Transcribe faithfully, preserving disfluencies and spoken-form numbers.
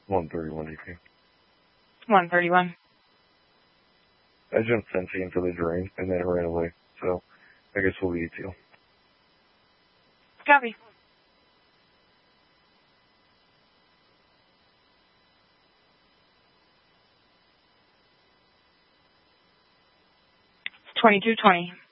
one thirty-one E P. one thirty-one. I jumped ten feet into the drain and then it ran away, so I guess we'll be E T L. Copy. twenty-two twenty.